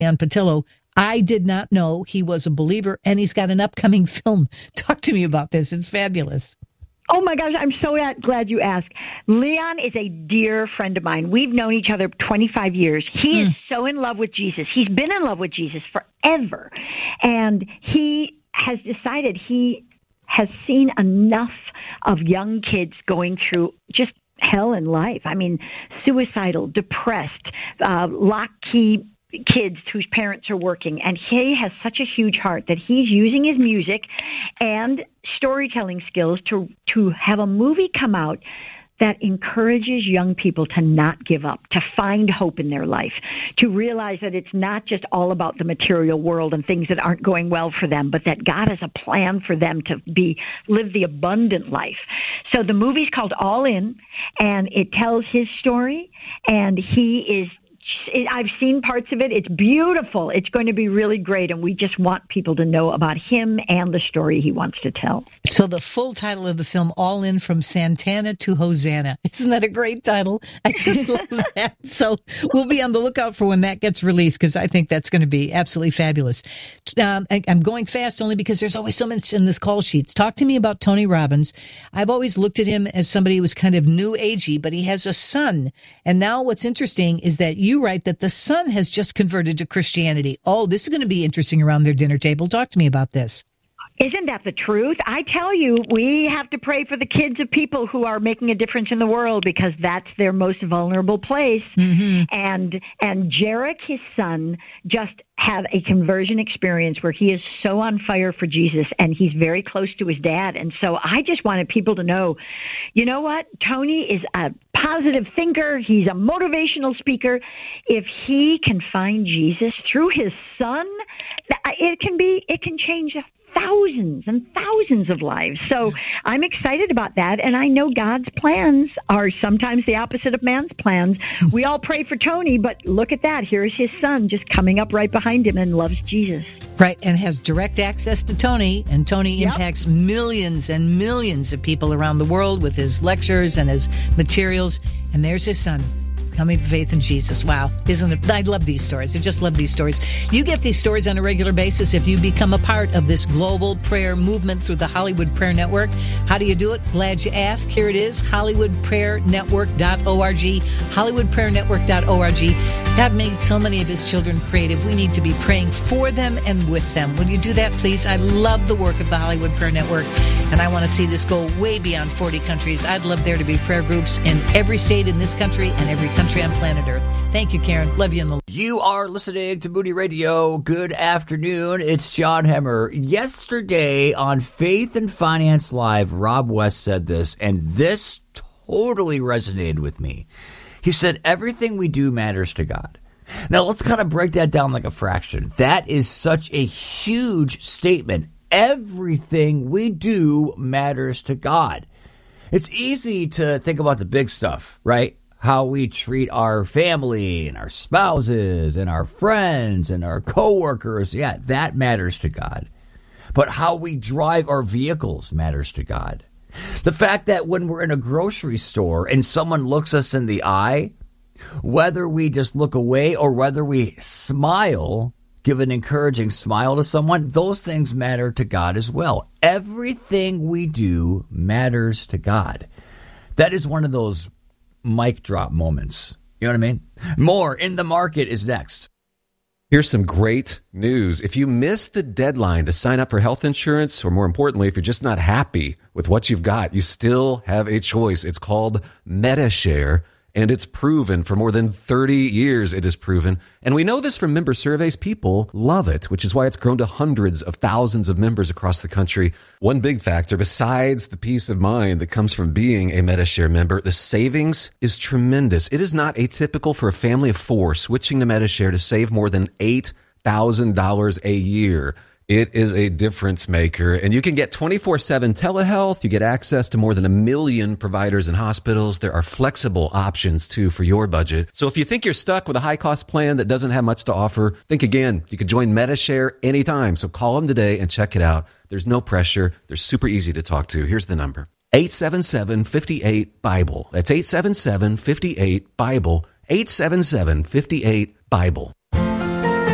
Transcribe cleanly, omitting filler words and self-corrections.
Leon Patillo. I did not know he was a believer, and he's got an upcoming film. Talk to me about this. It's fabulous. Oh, my gosh, I'm so glad you asked. Leon is a dear friend of mine. We've known each other 25 years. He is so in love with Jesus. He's been in love with Jesus forever. And he has decided he has seen enough of young kids going through just hell in life. I mean, suicidal, depressed, lock-key kids whose parents are working. And he has such a huge heart that he's using his music and storytelling skills to have a movie come out that encourages young people to not give up, to find hope in their life, to realize that it's not just all about the material world and things that aren't going well for them, but that God has a plan for them to live the abundant life. So the movie's called All In, and it tells his story, and I've seen parts of it. It's beautiful. It's going to be really great, and we just want people to know about him and the story he wants to tell. So the full title of the film, All In, From Santana to Hosanna. Isn't that a great title? I just love that. So we'll be on the lookout for when that gets released, because I think that's going to be absolutely fabulous. I'm going fast only because there's always so much in this call sheets. Talk to me about Tony Robbins. I've always looked at him as somebody who was kind of new agey, but he has a son. And now what's interesting is that you write that the son has just converted to Christianity. Oh, this is going to be interesting around their dinner table. Talk to me about this. Isn't that the truth? I tell you, we have to pray for the kids of people who are making a difference in the world, because that's their most vulnerable place. Mm-hmm. And Jarek, his son, just had a conversion experience where he is so on fire for Jesus, and he's very close to his dad. And so I just wanted people to know, you know what? Tony is a positive thinker. He's a motivational speaker. If he can find Jesus through his son, it can change thousands and thousands of lives. So I'm excited about that. And I know God's plans are sometimes the opposite of man's plans. We all pray for Tony, but look at that. Here's his son just coming up right behind him and loves Jesus. Right, and has direct access to Tony. And Tony impacts millions and millions of people around the world with his lectures and his materials. And there's his son, coming to faith in Jesus. Wow. Isn't it? I love these stories. I just love these stories. You get these stories on a regular basis if you become a part of this global prayer movement through the Hollywood Prayer Network. How do you do it? Glad you asked. Here it is, HollywoodPrayerNetwork.org, HollywoodPrayerNetwork.org. God made so many of his children creative. We need to be praying for them and with them. Will you do that, please? I love the work of the Hollywood Prayer Network, and I want to see this go way beyond 40 countries. I'd love there to be prayer groups in every state in this country and every country on planet Earth. Thank you, Karen. Love you in the Lord. You are listening to Moody Radio. Good afternoon. It's John Hemmer. Yesterday on Faith and Finance Live, Rob West said this, and this totally resonated with me. He said, everything we do matters to God. Now, let's kind of break that down like a fraction. That is such a huge statement. Everything we do matters to God. It's easy to think about the big stuff, right? How we treat our family and our spouses and our friends and our coworkers. Yeah, that matters to God. But how we drive our vehicles matters to God. The fact that when we're in a grocery store and someone looks us in the eye, whether we just look away or whether we smile, give an encouraging smile to someone, those things matter to God as well. Everything we do matters to God. That is one of those mic drop moments. You know what I mean? More In the Market is next. Here's some great news. If you missed the deadline to sign up for health insurance, or more importantly, if you're just not happy with what you've got, you still have a choice. It's called Medi-Share, and it's proven for more than 30 years it is proven. And we know this from member surveys. People love it, which is why it's grown to hundreds of thousands of members across the country. One big factor, besides the peace of mind that comes from being a Medi-Share member, the savings is tremendous. It is not atypical for a family of four switching to Medi-Share to save more than $8,000 a year. It is a difference maker, and you can get 24/7 telehealth. You get access to more than 1 million providers and hospitals. There are flexible options, too, for your budget. So if you think you're stuck with a high-cost plan that doesn't have much to offer, think again. You can join Medi-Share anytime, so call them today and check it out. There's no pressure. They're super easy to talk to. Here's the number. 877-58-BIBLE. That's 877-58-BIBLE. 877-58-BIBLE.